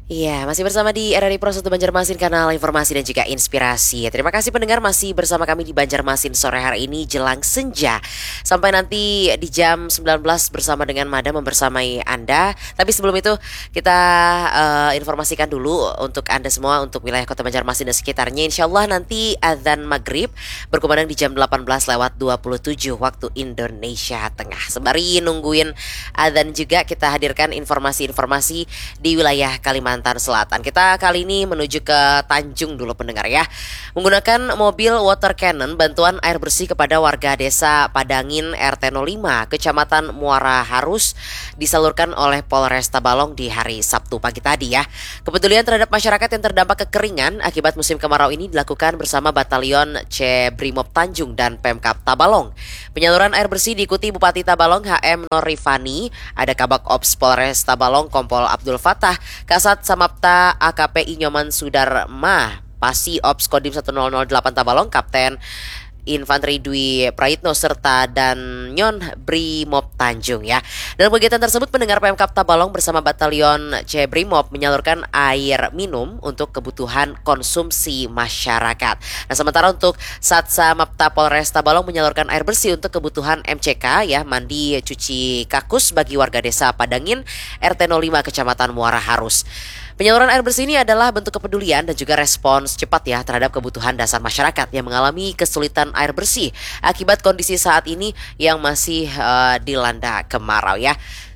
Iya, masih bersama di RRI Pro 1 Banjarmasin, kanal informasi dan juga inspirasi. Terima kasih pendengar masih bersama kami di Banjarmasin sore hari ini jelang senja. Sampai nanti di jam 19 bersama dengan Madam membersamai Anda. Tapi sebelum itu kita informasikan dulu untuk Anda semua untuk wilayah Kota Banjarmasin dan sekitarnya. Insya Allah nanti azan maghrib berkumandang di jam 18:27 waktu Indonesia Tengah. Sembari nungguin azan juga kita hadirkan informasi-informasi di wilayah Kalimantan Selatan. Kita kali ini menuju ke Tanjung dulu pendengar ya. Menggunakan mobil water cannon bantuan air bersih kepada warga desa Padangin RT 05 Kecamatan Muara Harus disalurkan oleh Polres Tabalong di hari Sabtu pagi tadi ya. Kepedulian terhadap masyarakat yang terdampak kekeringan akibat musim kemarau ini dilakukan bersama Batalion C Brimob Tanjung dan Pemkab Tabalong. Penyaluran air bersih diikuti Bupati Tabalong HM Norifani, ada Kabak Ops Polres Tabalong Kompol Abdul Fatah, Kasat Samapta AKP Inyoman Sudarma, Pasi Ops Kodim 1008 Tabalong Kapten Infanteri Dwi Prayitno serta dan Nyon Brimob Tanjung ya. Dalam kegiatan tersebut pendengar Pemkab Tabalong bersama Batalion C Brimob menyalurkan air minum untuk kebutuhan konsumsi masyarakat. Nah, sementara untuk Satsa Mapta Polres Tabalong menyalurkan air bersih untuk kebutuhan MCK ya, mandi cuci kakus bagi warga desa Padangin RT 05 Kecamatan Muara Harus. Penyaluran air bersih ini adalah bentuk kepedulian dan juga respons cepat ya terhadap kebutuhan dasar masyarakat yang mengalami kesulitan air bersih akibat kondisi saat ini yang masih dilanda kemarau ya.